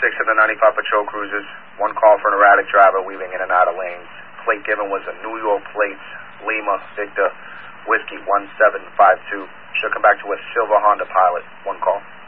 of the 95 patrol cruisers. One call for an erratic driver weaving in and out of lanes. Plate given was a New York plate, Lima, Victor, Whiskey 1752. Should come back to a silver Honda Pilot. One call.